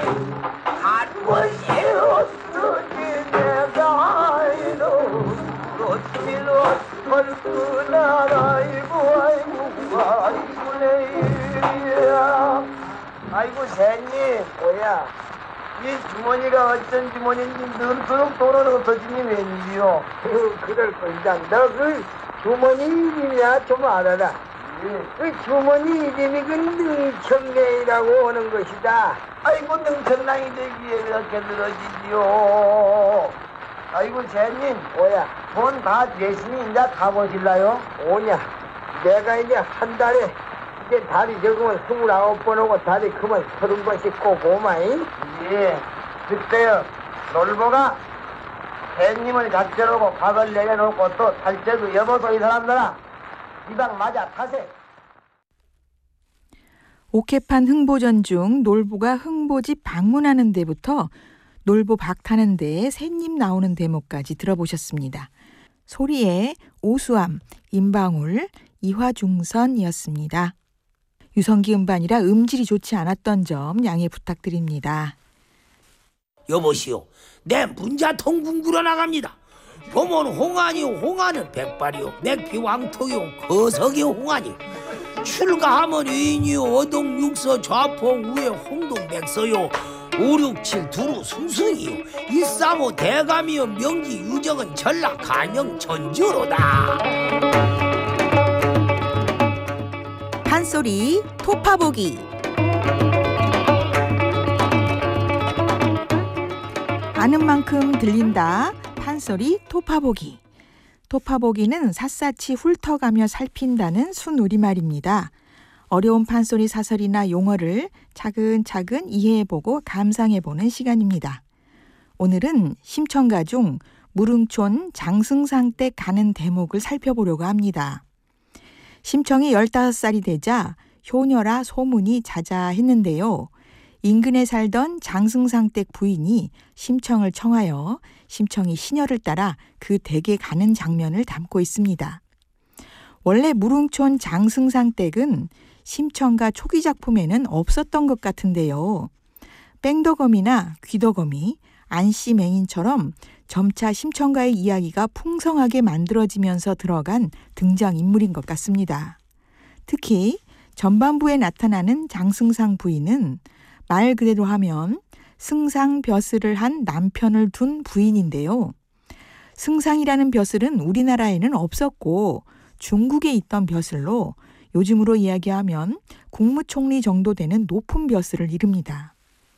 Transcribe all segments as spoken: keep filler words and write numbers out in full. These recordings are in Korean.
한 번이 없으니 내가 아이로 롯지로 헐크나 아이고 아이고 아이고 내일이야. 아이고 새님 뭐야 이 주머니가 어쩐 주머니인지 늘도록 돈은 없어지니 웬일이요? 그럴 거이다. 너 그 주머니 이름이야 좀 알아라. 예. 그 주머니 이름이 그 능청래이라고 하는 것이다. 아이고 능청랑이 되기에 이렇게 늘어지지요. 아이고 새님 뭐야 돈 다 됐으니 이제 가보실라요? 오냐 내가 이제 한 달에 이제 다리 적으면 스물아홉 번 오고 다리 크면 서른 번씩 꼭 오마이. 예 그때요 놀보가 새님을 작별하고 각을 내려놓고 또 탈 때도 여보소 이 사람들아 이방 맞아 타세. 옥회판 흥보전 중 놀보가 흥보집 방문하는 데부터 놀보 박타는 데에 새님 나오는 대목까지 들어보셨습니다. 소리의 오수암, 임방울, 이화중선이었습니다. 유성기 음반이라 음질이 좋지 않았던 점 양해 부탁드립니다. 여보시오, 내 문자통 궁구러 나갑니다. 보면 홍안이요, 홍안은 백발이요, 맥피 왕토요, 거석이 홍안이. 출가하면 위인이요, 어동 육서 좌포 우에 홍동 백서요, 오육칠 두루 승승이요, 일삼오 대감이요, 명기 유정은 전라 간영 전지로다. 판소리 토파보기. 아는 만큼 들린다. 판소리 토파보기. 토파보기는 샅샅이 훑어가며 살핀다는 순우리말입니다. 어려운 판소리 사설이나 용어를 차근차근 이해해보고 감상해보는 시간입니다. 오늘은 심청가 중 무릉촌 장승상댁 가는 대목을 살펴보려고 합니다. 심청이 열다섯 살이 되자 효녀라 소문이 자자했는데요. 인근에 살던 장승상댁 부인이 심청을 청하여 심청이 시녀를 따라 그 댁에 가는 장면을 담고 있습니다. 원래 무릉촌 장승상댁은 심청가 초기 작품에는 없었던 것 같은데요. 뺑더검이나 귀더검이 안씨맹인처럼 점차 심청가의 이야기가 풍성하게 만들어지면서 들어간 등장인물인 것 같습니다. 특히 전반부에 나타나는 장승상 부인은 말 그대로 하면 승상 벼슬을 한 남편을 둔 부인인데요. 승상이라는 벼슬은 우리나라에는 없었고 중국에 있던 벼슬로 요즘으로 이야기하면 국무총리 정도 되는 높은 벼슬을 이릅니다.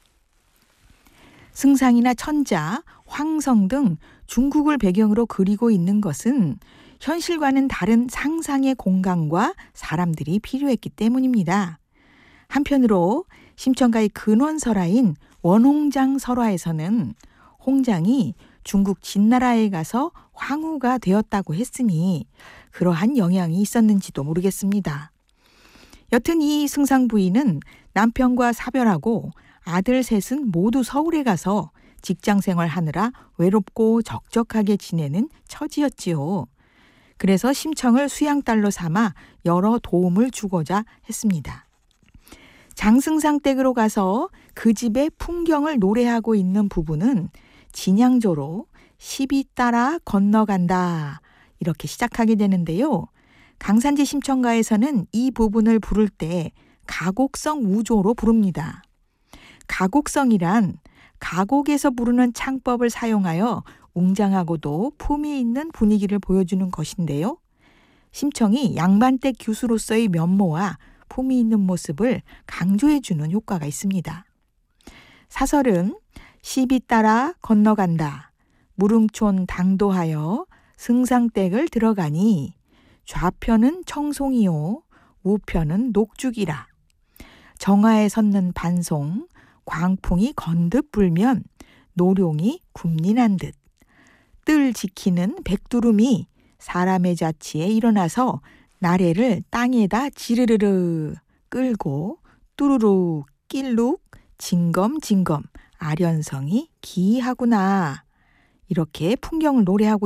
승상이나 천자, 황성 등 중국을 배경으로 그리고 있는 것은 현실과는 다른 상상의 공간과 사람들이 필요했기 때문입니다. 한편으로 심청가의 근원설화인 원홍장 설화에서는 홍장이 중국 진나라에 가서 황후가 되었다고 했으니 그러한 영향이 있었는지도 모르겠습니다. 여튼 이 승상 부인은 남편과 사별하고 아들 셋은 모두 서울에 가서 직장생활 하느라 외롭고 적적하게 지내는 처지였지요. 그래서 심청을 수양딸로 삼아 여러 도움을 주고자 했습니다. 장승상 댁으로 가서 그 집의 풍경을 노래하고 있는 부분은 진양조로 시비 따라 건너간다 이렇게 시작하게 되는데요. 강산지 심청가에서는 이 부분을 부를 때 가곡성 우조로 부릅니다. 가곡성이란 가곡에서 부르는 창법을 사용하여 웅장하고도 품위 있는 분위기를 보여주는 것인데요. 심청이 양반댁 교수로서의 면모와 품위 있는 모습을 강조해주는 효과가 있습니다. 사설은 시비 따라 건너간다. 무릉촌 당도하여 승상댁을 들어가니 좌편은 청송이요 우편은 녹죽이라. 정화에 섰는 반송 광풍이 건듯 불면 노룡이 굽린한 듯. 뜰 지키는 백두름이 사람의 자치에 일어나서 나래를 땅에다 지르르르 끌고 뚜루룩 낄룩 징검징검 아련성이 기이하구나. 이렇게 풍경을 노래하고